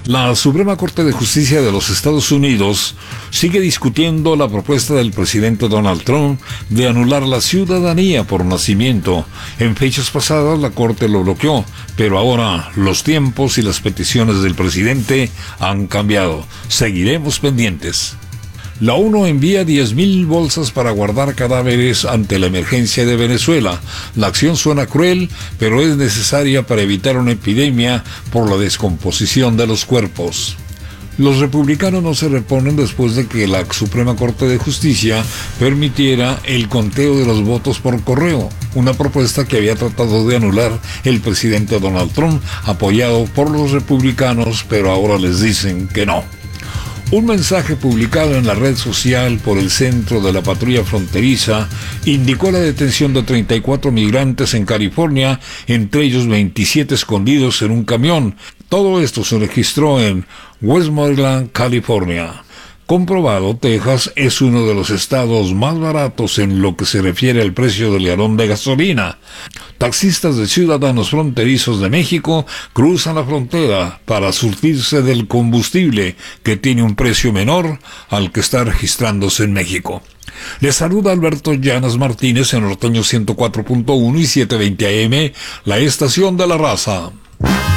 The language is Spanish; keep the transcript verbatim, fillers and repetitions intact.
La Suprema Corte de Justicia de los Estados Unidos sigue discutiendo la propuesta del presidente Donald Trump de anular la ciudadanía por nacimiento. En fechas pasadas la Corte lo bloqueó, pero ahora los tiempos y las peticiones del presidente han cambiado. Seguiremos pendientes. La ONU envía diez mil bolsas para guardar cadáveres ante la emergencia de Venezuela. La acción suena cruel, pero es necesaria para evitar una epidemia por la descomposición de los cuerpos. Los republicanos no se reponen después de que la Suprema Corte de Justicia permitiera el conteo de los votos por correo, una propuesta que había tratado de anular el presidente Donald Trump, apoyado por los republicanos, pero ahora les dicen que no. Un mensaje publicado en la red social por el Centro de la Patrulla Fronteriza indicó la detención de treinta y cuatro migrantes en California, entre ellos veintisiete escondidos en un camión. Todo esto se registró en Westmoreland, California. Comprobado, Texas es uno de los estados más baratos en lo que se refiere al precio del galón de gasolina. Taxistas de ciudadanos fronterizos de México cruzan la frontera para surtirse del combustible que tiene un precio menor al que está registrándose en México. Les saluda Alberto Llanas Martínez en Norteño ciento cuatro punto uno y setecientos veinte A M, la estación de la raza.